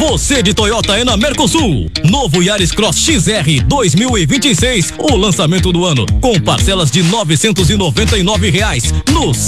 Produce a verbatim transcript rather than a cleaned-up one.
Você de Toyota é na Mercosul. Novo Yaris Cross X R dois mil e vinte e seis, o lançamento do ano, com parcelas de novecentos e noventa e nove reais no